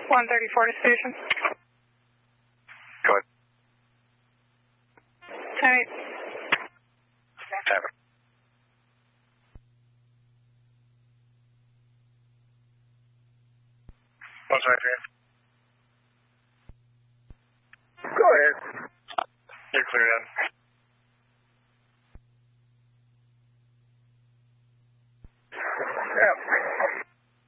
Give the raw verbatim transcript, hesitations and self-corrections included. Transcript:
one thirty-four to station. Go ahead. ten eight. Seven. One sorry, three. Go ahead. You're clear then.